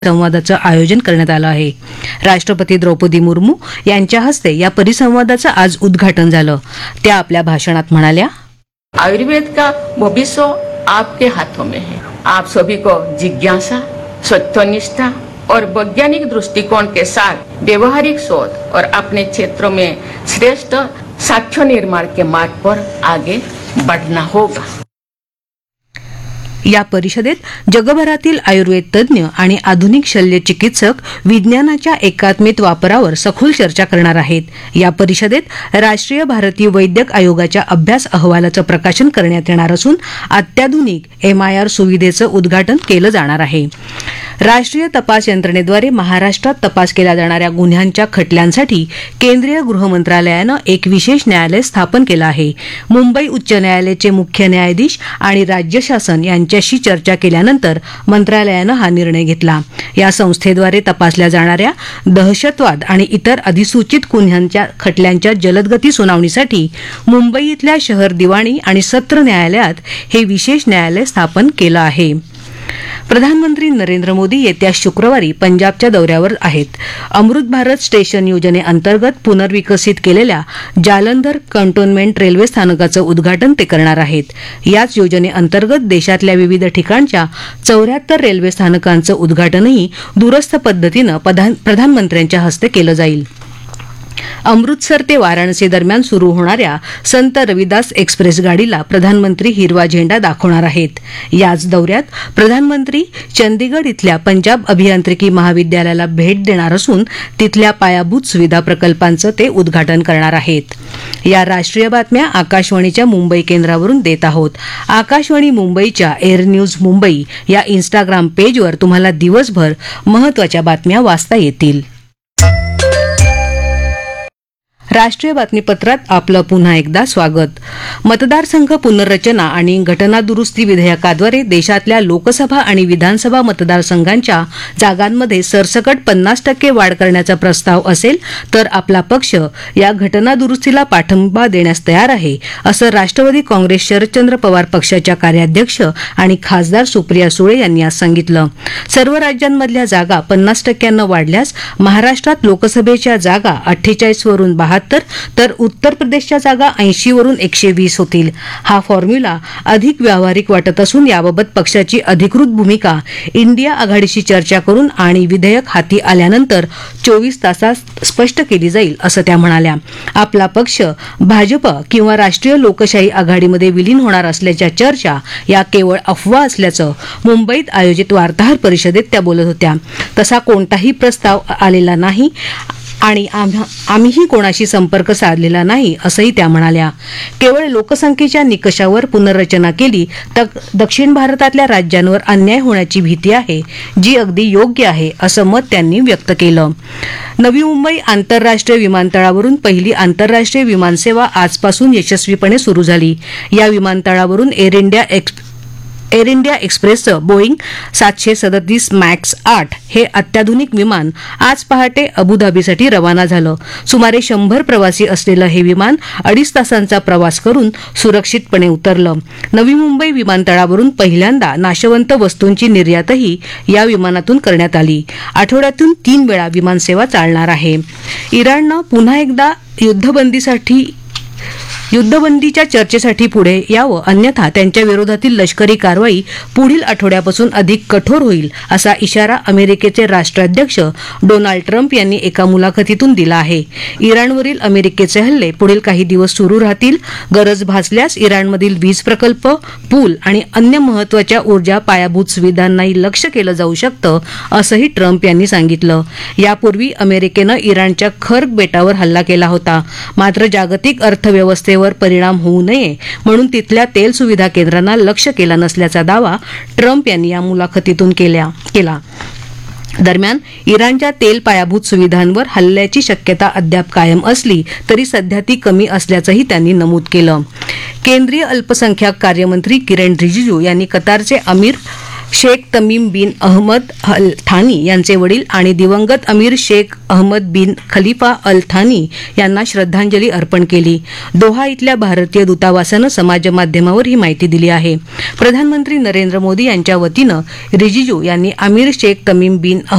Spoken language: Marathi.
संवादाचं आयोजन करण्यात आलं आहे. राष्ट्रपती द्रौपदी मुर्मू यांच्या हस्ते या परिसंवादाचं आज उद्घाटन झालं. त्या आपल्या भाषणात म्हणाल्या, आयुर्वेद का भविष्य आपके हाथों में है. आप सभी को जिज्ञासा, सत्यनिष्ठा और वैज्ञानिक दृष्टिकोण के साथ व्यवहारिक शोध और अपने क्षेत्रों में श्रेष्ठ साक्ष्य निर्माण के मार्ग पर आगे बढ़ना होगा. या परिषदेत जगभरातील आयुर्वेद तज्ज्ञ आणि आधुनिक शल्य चिकित्सक विज्ञानाच्या एकात्मिक वापरावर सखोल चर्चा करणार आहेत. या परिषदेत राष्ट्रीय भारतीय वैद्यक आयोगाच्या अभ्यास अहवालाचं प्रकाशन करण्यात येणार असून अत्याधुनिक MIR सुविधेचं उद्घाटन केलं जाणार आहे. राष्ट्रीय तपास यंत्रणेद्वारे महाराष्ट्रात तपास केल्या जाणाऱ्या गुन्ह्यांच्या खटल्यांसाठी केंद्रीय गृह मंत्रालयानं एक विशेष न्यायालय स्थापन केलं आहे. मुंबई उच्च न्यायालयाचे मुख्य न्यायाधीश आणि राज्य शासन यांच्याशी चर्चा केल्यानंतर मंत्रालयानं हा निर्णय घेतला. या संस्थेद्वारे तपासल्या जाणाऱ्या दहशतवाद आणि इतर अधिसूचित गुन्ह्यांच्या खटल्यांच्या जलदगती सुनावणीसाठी मुंबई इथल्या शहर दिवाणी आणि सत्र न्यायालयात हे विशेष न्यायालय स्थापन केलं आहे. प्रधानमंत्री नरेंद्र मोदी येत्या शुक्रवारी पंजाबच्या दौऱ्यावर आहेत. अमृत भारत स्टेशन योजनेअंतर्गत पुनर्विकसित केलेल्या जालंधर कॅन्टोन्मेंट रेल्वे स्थानकाचं उद्घाटन ते करणार आहेत. याच योजनेअंतर्गत देशातल्या विविध ठिकाणच्या 74 रेल्वे स्थानकांचं उद्घाटनही दूरस्थ पद्धतीनं प्रधानमंत्र्यांच्या हस्ते केलं जाईल. अमृतसर ते वाराणसी दरम्यान सुरू होणाऱ्या संत रविदास एक्सप्रेस गाडीला प्रधानमंत्री हिरवा झेंडा दाखवणार आहेत. याच दौऱ्यात प्रधानमंत्री चंदीगड इथल्या पंजाब अभियांत्रिकी महाविद्यालयाला भेट देणार असून तिथल्या पायाभूत सुविधा प्रकल्पांचं ते उद्घाटन करणार आहेत. या राष्ट्रीय बातम्या आकाशवाणीच्या मुंबई केंद्रावरून देत आहोत. आकाशवाणी मुंबईच्या एअर न्यूज मुंबई या इंस्टाग्राम पेजवर तुम्हाला दिवसभर महत्त्वाच्या बातम्या वाचता येतील. राष्ट्रीय बातमीपत्रात आपलं पुन्हा एकदा स्वागत. मतदारसंघ पुनर्रचना आणि घटना दुरुस्ती विधेयकाद्वारे देशातल्या लोकसभा आणि विधानसभा मतदारसंघांच्या जागांमध्ये सरसकट 50% वाढ करण्याचा प्रस्ताव असेल तर आपला पक्ष या घटना दुरुस्तीला पाठिंबा देण्यास तयार आहे, असं राष्ट्रवादी काँग्रेस शरदचंद्र पवार पक्षाच्या कार्याध्यक्ष आणि खासदार सुप्रिया सुळे यांनी आज सांगितलं. सर्व राज्यांमधल्या जागा 50% वाढल्यास महाराष्ट्रात लोकसभेच्या जागा 48 वरून 72 तर उत्तर प्रदेशच्या जागा 80 वरून 120 होतील. हा फॉर्म्युला अधिक व्यावहारिक वाटत असून याबाबत पक्षाची अधिकृत भूमिका इंडिया आघाडीशी चर्चा करून आणि विधेयक हाती आल्यानंतर 24 तासात स्पष्ट केली जाईल, असं त्या म्हणाल्या. आपला पक्ष भाजप किंवा राष्ट्रीय लोकशाही आघाडीमध्ये विलीन होणार असल्याच्या चर्चा या केवळ अफवा असल्याचं मुंबईत आयोजित वार्ताहर परिषदेत त्या बोलत होत्या. तसा कोणताही प्रस्ताव आलेला नाही आणि आम्हीही कोणाशी संपर्क साधलेला नाही, असंही त्या म्हणाल्या. केवळ लोकसंख्येच्या निकषावर पुनर्रचना केली तर दक्षिण भारतातल्या राज्यांवर अन्याय होण्याची भीती आहे, जी अगदी योग्य आहे, असं मत त्यांनी व्यक्त केलं. नवी मुंबई आंतरराष्ट्रीय विमानतळावरून पहिली आंतरराष्ट्रीय विमानसेवा आजपासून यशस्वीपणे सुरू झाली. या विमानतळावरून एअर इंडिया एक्सप्रेसचं बोईंग 737 MAX 8 हे अत्याधुनिक विमान आज पहाटे अबुधाबीसाठी रवाना झालं. सुमारे 100 प्रवासी असलेलं हे विमान 2.5 तासांचा प्रवास करून सुरक्षितपणे उतरलं. नवी मुंबई विमानतळावरून पहिल्यांदा नाशवंत वस्तूंची निर्यातही या विमानातून करण्यात आली. आठवड्यातून 3 वेळा विमानसेवा चालणार आहे. इराणनं पुन्हा एकदा युद्धबंदीच्या चर्चेसाठी पुढे यावं, अन्यथा त्यांच्या विरोधातील लष्करी कारवाई पुढील आठवड्यापासून अधिक कठोर होईल, असा इशारा अमेरिकेचे राष्ट्राध्यक्ष डोनाल्ड ट्रम्प यांनी एका मुलाखतीतून दिला आहे. इराणवरील अमेरिकेचे हल्ले पुढील काही दिवस सुरू राहतील. गरज भासल्यास इराणमधील वीज प्रकल्प, पूल आणि अन्य महत्त्वाच्या ऊर्जा पायाभूत सुविधांनाही लक्ष्य केलं जाऊ शकतं, असंही ट्रम्प यांनी सांगितलं. यापूर्वी अमेरिकेनं इराणच्या खर्ग बेटावर हल्ला केला होता. मात्र जागतिक अर्थव्यवस्थेवर परिणाम होऊ नये म्हणून तिथल्या तेल सुविधा केंद्रांना लक्ष्य केला नसल्याचा दावा ट्रम्प यांनी या मुलाखतीतून केला. दरम्यान इराणच्या तेल पायाभूत सुविधांवर हल्ल्याची शक्यता अद्याप कायम असली तरी सध्या ती कमी असल्याचंही त्यांनी नमूद केलं. केंद्रीय अल्पसंख्याक कार्यमंत्री किरण रिजिजू यांनी कतारचे अमीर शेख तमीम बिन अहमद अल थानी यांचे वडील आणि दिवंगत अमीर शेख अहमद बिन खलिफा अल थानी यांना श्रद्धांजली अर्पण केली. दोहा इथल्या भारतीय दूतावासानं समाजमाध्यमावर ही माहिती दिली आहे. प्रधानमंत्री नरेंद्र मोदी यांच्या वतीनं रिजिजू यांनी अमीर शेख तमीम बिन